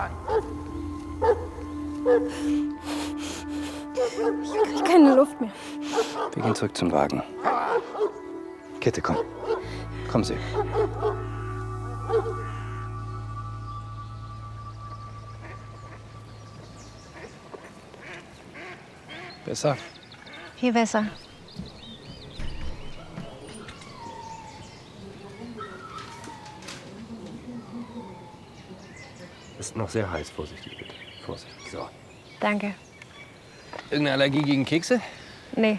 Wagen. Ich krieg keine Luft mehr. Wir gehen zurück zum Wagen. Käthe, komm. Kommen Sie. Besser? Viel besser. Ist noch sehr heiß. Vorsichtig, bitte. Vorsichtig. So. Danke. Irgendeine Allergie gegen Kekse? Nee.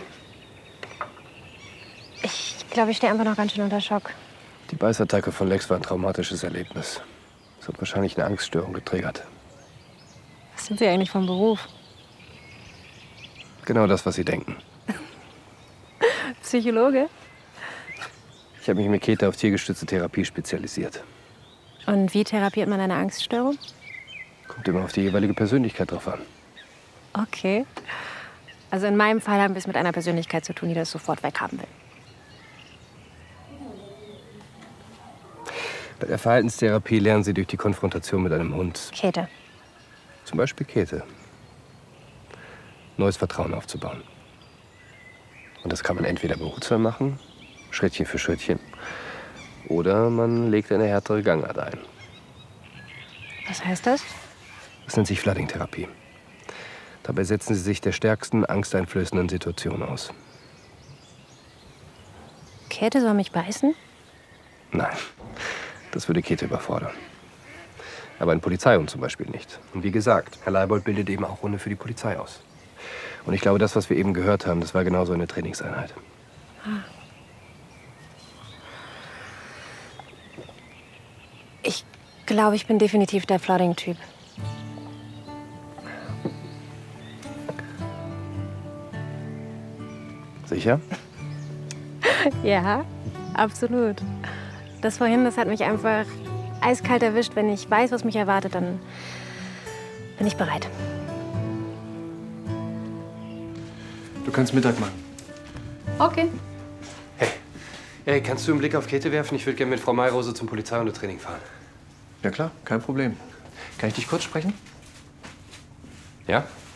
Ich glaube, ich stehe einfach noch ganz schön unter Schock. Die Beißattacke von Lex war ein traumatisches Erlebnis. Es hat wahrscheinlich eine Angststörung getriggert. Was sind Sie eigentlich vom Beruf? Genau das, was Sie denken. Psychologe? Ich habe mich mit Käthe auf tiergestützte Therapie spezialisiert. Und wie therapiert man eine Angststörung? Kommt immer auf die jeweilige Persönlichkeit drauf an. Okay. Also in meinem Fall haben wir es mit einer Persönlichkeit zu tun, die das sofort weghaben will. Bei der Verhaltenstherapie lernen Sie durch die Konfrontation mit einem Hund, Käthe. zum Beispiel Käthe, neues Vertrauen aufzubauen. Und das kann man entweder behutsam machen, Schrittchen für Schrittchen, oder man legt eine härtere Gangart ein. Was heißt das? Das nennt sich Flooding-Therapie. Dabei setzen Sie sich der stärksten, angsteinflößenden Situation aus. Käthe soll mich beißen? Nein, das würde Käthe überfordern. Aber ein Polizeihund zum Beispiel nicht. Und wie gesagt, Herr Leibold bildet eben auch Hunde für die Polizei aus. Und ich glaube, das, was wir eben gehört haben, das war genauso eine Trainingseinheit. Ich glaube, ich bin definitiv der Flooding-Typ. Sicher? Ja, absolut. Das vorhin, das hat mich einfach eiskalt erwischt. Wenn ich weiß, was mich erwartet, dann bin ich bereit. Du kannst Mittag machen. Okay. Hey, kannst du einen Blick auf Käthe werfen? Ich würde gerne mit Frau Mayrose zum Polizeihundetraining fahren. Ja klar, kein Problem. Kann ich dich kurz sprechen? Ja?